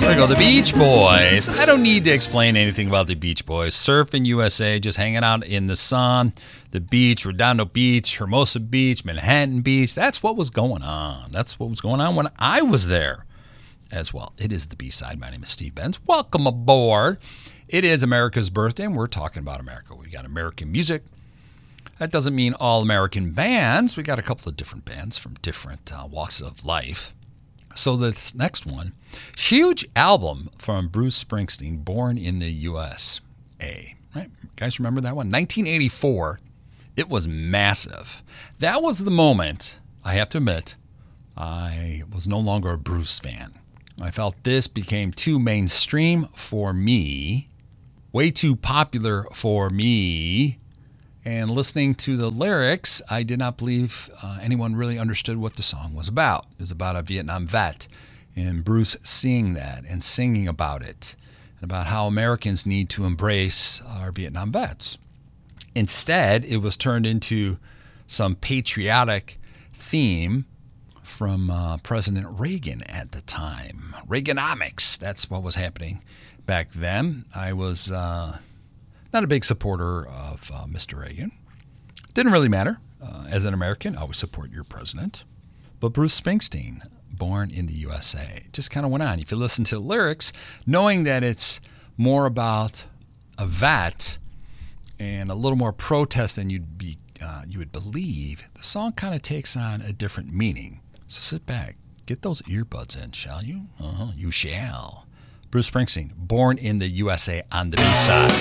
There we go, the Beach Boys. I don't need to explain anything about the Beach Boys. Surfing USA, just hanging out in the sun, the beach, Redondo Beach, Hermosa Beach, Manhattan Beach. That's what was going on. That's what was going on when I was there as well. It is the B-side. My name is Steve Benz. Welcome aboard. It is America's birthday, and we're talking about America. We got American music. That doesn't mean all American bands. We got a couple of different bands from different walks of life. So this next one, huge album from Bruce Springsteen, Born in the USA. Right? Guys remember that one? 1984. It was massive. That was the moment, I have to admit, I was no longer a Bruce fan. I felt this became too mainstream for me, way too popular for me. And listening to the lyrics, I did not believe anyone really understood what the song was about. It was about a Vietnam vet and Bruce seeing that and singing about it and about how Americans need to embrace our Vietnam vets. Instead, it was turned into some patriotic theme from President Reagan at the time. Reaganomics, that's what was happening back then. I was not a big supporter of Mr. Reagan. Didn't really matter. As an American, I always support your president. But Bruce Springsteen, Born in the USA, just kind of went on. If you listen to the lyrics, knowing that it's more about a vet and a little more protest than you would believe, the song kind of takes on a different meaning. So sit back, get those earbuds in, shall you? You shall. Bruce Springsteen, Born in the USA on the B-side.